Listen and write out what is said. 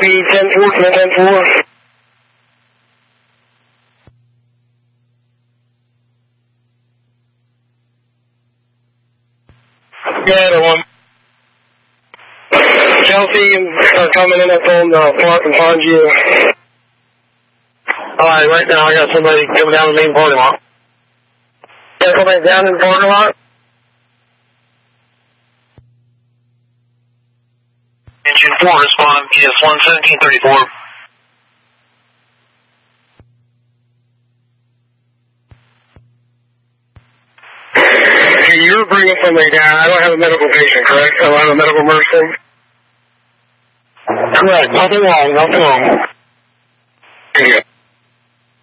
speed 10-4, 10-4. Yeah, one. Chelsea are coming in up on the park and find you. Alright, right now I got somebody coming down the main parking lot. Got somebody down in the parking lot? Engine 4, respond PS1 1734. You're bringing somebody down. I don't have a medical patient, correct? I don't have a medical emergency? Correct. Nothing wrong. Nothing wrong. There you go.